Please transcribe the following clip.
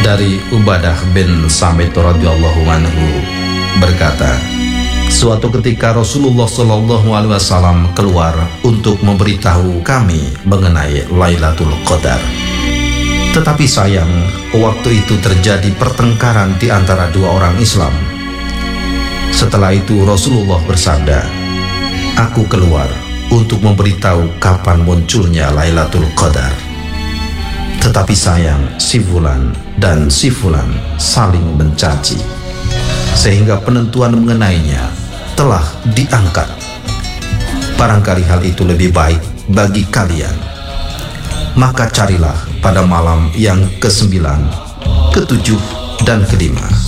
Dari Ubadah bin Samit radhiyallahu anhu berkata, suatu ketika Rasulullah SAW keluar untuk memberitahu kami mengenai Lailatul Qadar. Tetapi sayang, waktu itu terjadi pertengkaran di antara dua orang Islam. Setelah itu Rasulullah bersabda, aku keluar untuk memberitahu kapan munculnya Lailatul Qadar. Tetapi sayang, si fulan dan si fulan saling mencaci, sehingga penentuan mengenainya telah diangkat. Barangkali hal itu lebih baik bagi kalian, maka carilah pada malam yang ke-9, ke-7, dan ke-5.